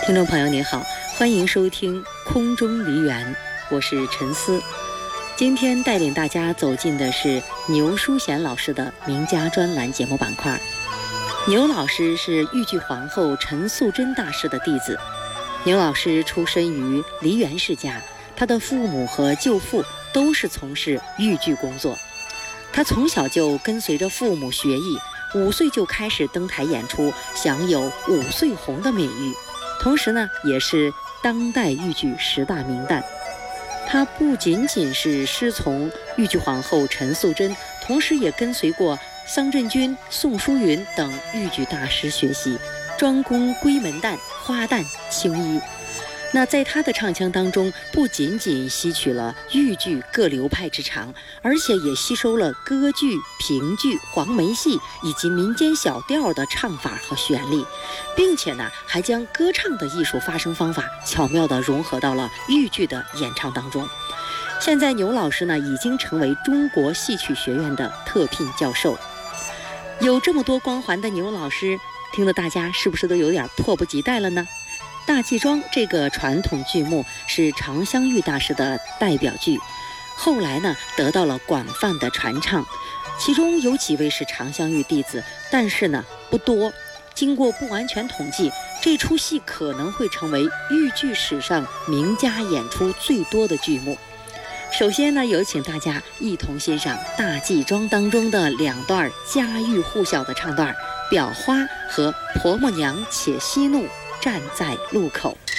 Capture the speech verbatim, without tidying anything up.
听众朋友您好，欢迎收听空中梨园，我是陈思。今天带领大家走进的是牛淑贤老师的名家专栏节目板块。牛老师是豫剧皇后陈素贞大师的弟子。牛老师出身于梨园世家，他的父母和舅父都是从事豫剧工作。他从小就跟随着父母学艺，五岁就开始登台演出，享有五岁红的美誉。同时呢，也是当代豫剧十大名旦。他不仅仅是师从豫剧皇后陈素贞，同时也跟随过桑振军、宋淑云等豫剧大师学习，专攻闺门旦、花旦、青衣。那在他的唱腔当中，不仅仅吸取了豫剧各流派之长，而且也吸收了歌剧、评剧、黄梅戏以及民间小调的唱法和旋律，并且呢，还将歌唱的艺术发声方法巧妙地融合到了豫剧的演唱当中。现在牛老师呢，已经成为中国戏曲学院的特聘教授。有这么多光环的牛老师，听得大家是不是都有点迫不及待了呢？大祭庄这个传统剧目是常香玉大师的代表剧，后来呢得到了广泛的传唱，其中有几位是常香玉弟子，但是呢不多。经过不完全统计，这出戏可能会成为豫剧史上名家演出最多的剧目。首先呢，有请大家一同欣赏大祭庄当中的两段家喻户晓的唱段，表花和婆婆娘且息怒站在路口。